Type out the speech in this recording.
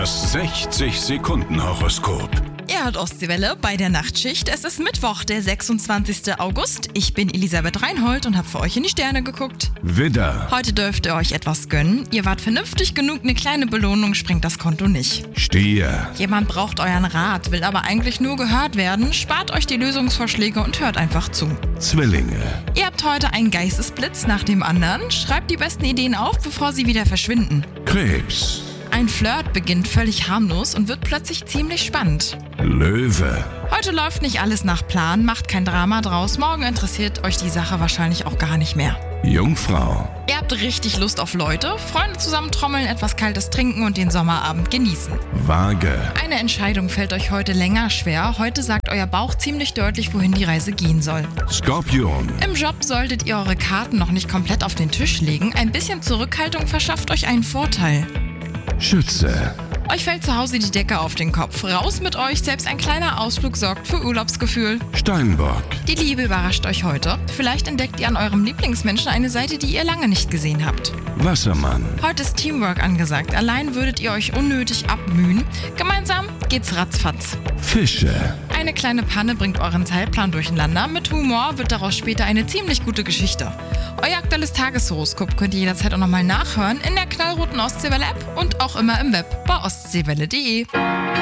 Das 60-Sekunden-Horoskop. Ihr hört Ostseewelle bei der Nachtschicht. Es ist Mittwoch, der 26. August. Ich bin Elisabeth Reinhold und habe für euch in die Sterne geguckt. Widder, Heute dürft ihr euch etwas gönnen. Ihr wart vernünftig genug, eine kleine Belohnung sprengt das Konto nicht. Stier, Jemand braucht euren Rat, will aber eigentlich nur gehört werden. Spart euch die Lösungsvorschläge und hört einfach zu. Zwillinge, Ihr habt heute einen Geistesblitz nach dem anderen. Schreibt die besten Ideen auf, bevor sie wieder verschwinden. Krebs, Ein Flirt beginnt völlig harmlos und wird plötzlich ziemlich spannend. Löwe, Heute läuft nicht alles nach Plan, macht kein Drama draus. Morgen interessiert euch die Sache wahrscheinlich auch gar nicht mehr. Jungfrau, Ihr habt richtig Lust auf Leute, Freunde zusammentrommeln, etwas Kaltes trinken und den Sommerabend genießen. Waage, Eine Entscheidung fällt euch heute länger schwer. Heute sagt euer Bauch ziemlich deutlich, wohin die Reise gehen soll. Skorpion, Im Job solltet ihr eure Karten noch nicht komplett auf den Tisch legen. Ein bisschen Zurückhaltung verschafft euch einen Vorteil. Schütze, Euch fällt zu Hause die Decke auf den Kopf. Raus mit euch, selbst ein kleiner Ausflug sorgt für Urlaubsgefühl. Steinbock, Die Liebe überrascht euch heute. Vielleicht entdeckt ihr an eurem Lieblingsmenschen eine Seite, die ihr lange nicht gesehen habt. Wassermann, Heute ist Teamwork angesagt. Allein würdet ihr euch unnötig abmühen. Gemeinsam geht's ratzfatz. Fische, Eine kleine Panne bringt euren Zeitplan durcheinander. Mit Humor wird daraus später eine ziemlich gute Geschichte. Euer aktuelles Tageshoroskop könnt ihr jederzeit auch nochmal nachhören in der knallroten Ostseewelle-App und auch immer im Web bei ostseewelle.de.